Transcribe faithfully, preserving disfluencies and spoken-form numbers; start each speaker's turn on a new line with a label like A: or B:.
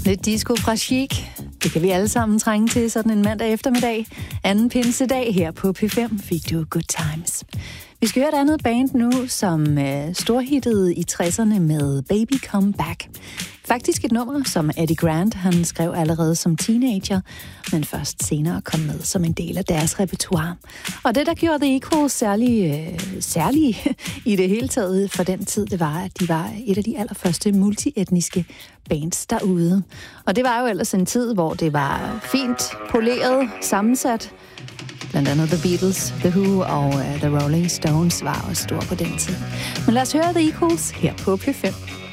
A: Lidt disco fra Chic. Det kan vi alle sammen trænge til sådan en mandag eftermiddag. Anden pinsedag her på P fem fik du Good Times. Vi skal høre et andet band nu, som øh, storhittede i tresserne med Baby Come Back. Faktisk et nummer, som Eddie Grant han skrev allerede som teenager, men først senere kom med som en del af deres repertoire. Og det, der gjorde The Equals særlig, øh, særlig i det hele taget for den tid, det var, at de var et af de allerførste multietniske bands derude. Og det var jo ellers en tid, hvor det var fint poleret, sammensat. Blandt andet The Beatles, The Who og uh, The Rolling Stones var også store på den tid. Men lad os høre The Equals her på P fem.